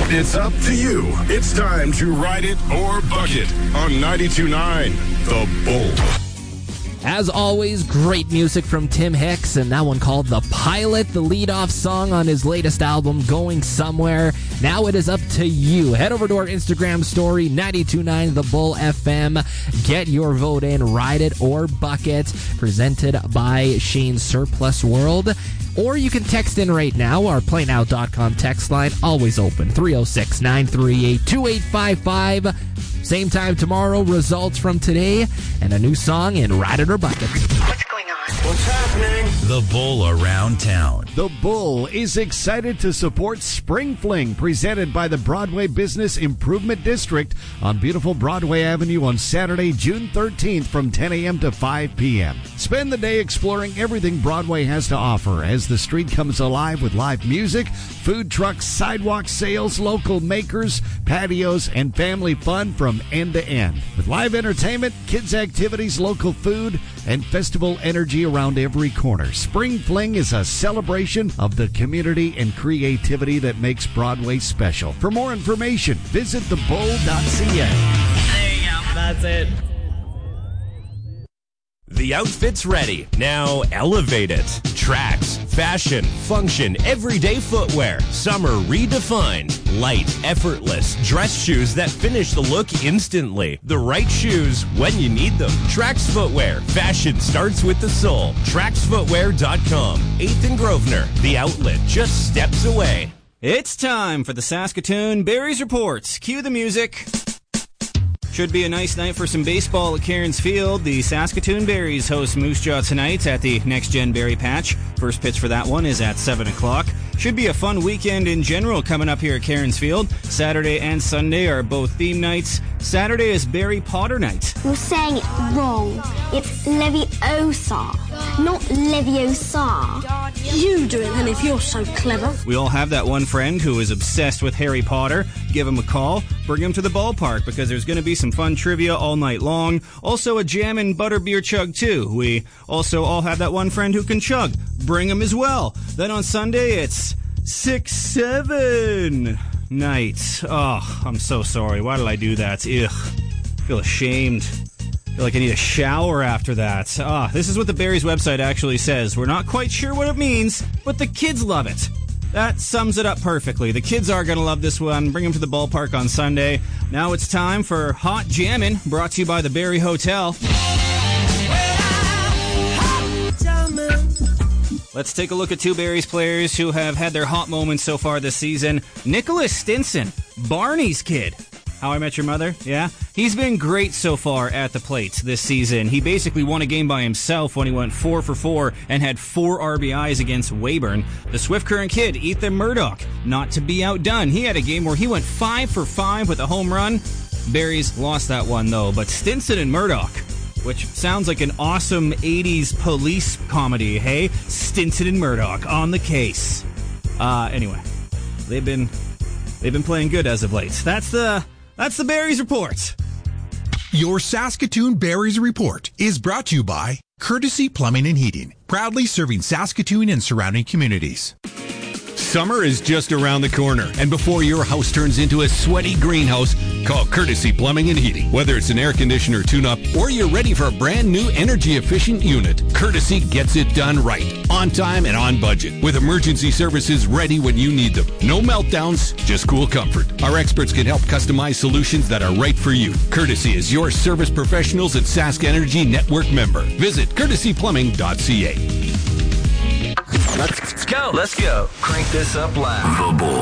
It's up to you. It's time to ride it or buck it on 92.9 The Bull. As always, great music from Tim Hicks, and that one called The Pilot, the lead-off song on his latest album, Going Somewhere. Now it is up to you. Head over to our Instagram story, 92.9 The Bull FM. Get your vote in, ride it or buck it, presented by Shane's Surplus World. Or you can text in right now. Our PlayNow.com text line, always open, 306-938-2855. Same time tomorrow, results from today, and a new song in Ride It or Buck It. What's going on? What's happening? The Bull Around Town. The Bull is excited to support Spring Fling, presented by the Broadway Business Improvement District on beautiful Broadway Avenue on Saturday, June 13th from 10 a.m. to 5 p.m. Spend the day exploring everything Broadway has to offer as the street comes alive with live music, food trucks, sidewalk sales, local makers, patios, and family fun from end to end. With live entertainment, kids' activities, local food, and festival energy around every corner. Spring Fling is a celebration of the community and creativity that makes Broadway special. For more information, visit thebull.ca. There you go. That's it. The outfit's ready. Now elevate it. Tracks, fashion, function, everyday footwear. Summer redefined. Light, effortless. Dress shoes that finish the look instantly. The right shoes when you need them. Trax Footwear. Fashion starts with the soul. TraxFootwear.com. 8th and Grosvenor. The outlet just steps away. It's time for the Saskatoon Berries Reports. Cue the music. Should be a nice night for some baseball at Cairns Field. The Saskatoon Berries host Moose Jaw tonight at the Next Gen Berry Patch. First pitch for that one is at 7 o'clock. Should be a fun weekend in general coming up here at Cairns Field. Saturday and Sunday are both theme nights. Saturday is Barry Potter night. You're saying it wrong. It's Leviosa, not Leviosa. You do it then if you're so clever. We all have that one friend who is obsessed with Harry Potter. Give him a call. Bring him to the ballpark because there's going to be some fun trivia all night long. Also a jam and butterbeer chug too. We also all have that one friend who can chug. Bring him as well. Then on Sunday it's 6-7 night. Oh, I'm so sorry. Why did I do that? Ugh. I feel ashamed. I feel like I need a shower after that. This is what the Berries website actually says. We're not quite sure what it means, but the kids love it. That sums it up perfectly. The kids are going to love this one. Bring them to the ballpark on Sunday. Now it's time for Hot Jammin', brought to you by the Berry Hotel. Let's take a look at two Berries players who have had their hot moments so far this season. Nicholas Stinson, Barney's kid. How I Met Your Mother, yeah? He's been great so far at the plate this season. He basically won a game by himself when he went 4 for 4 and had 4 RBIs against Weyburn. The Swift Current kid, Ethan Murdoch, not to be outdone. He had a game where he went 5 for 5 with a home run. Berries lost that one, though. But Stinson and Murdoch, which sounds like an awesome 80s police comedy, hey? Stinson and Murdoch on the case. Anyway, they've been playing good as of late. That's the Berries Report. Your Saskatoon Berries Report is brought to you by Courtesy Plumbing and Heating, proudly serving Saskatoon and surrounding communities. Summer is just around the corner, and before your house turns into a sweaty greenhouse, call Courtesy Plumbing and Heating. Whether it's an air conditioner tune-up or you're ready for a brand new energy-efficient unit, Courtesy gets it done right, on time and on budget, with emergency services ready when you need them. No meltdowns, just cool comfort. Our experts can help customize solutions that are right for you. Courtesy is your service professionals at Sask Energy Network member. Visit courtesyplumbing.ca. Let's go. Crank this up loud. The Bull.